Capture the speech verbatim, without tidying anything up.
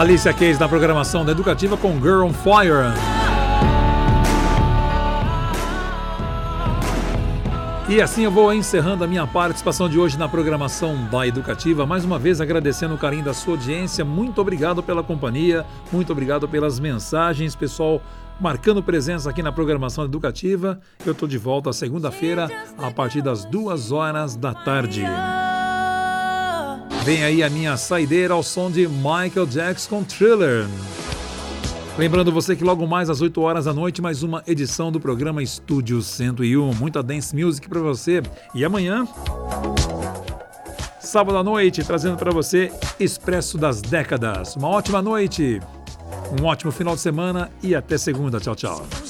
Alicia Keys na programação da Educativa com Girl on Fire. E assim eu vou encerrando a minha participação de hoje na programação da Educativa. Mais uma vez agradecendo o carinho da sua audiência. Muito obrigado pela companhia, muito obrigado pelas mensagens, pessoal marcando presença aqui na programação Educativa. Eu estou de volta segunda-feira a partir das duas horas da tarde. Vem aí a minha saideira ao som de Michael Jackson com Thriller. Lembrando você que logo mais às oito horas da noite, mais uma edição do programa Estúdio cento e um. Muita dance music para você. E amanhã, sábado à noite, trazendo para você Expresso das Décadas. Uma ótima noite, um ótimo final de semana e até segunda. Tchau, tchau.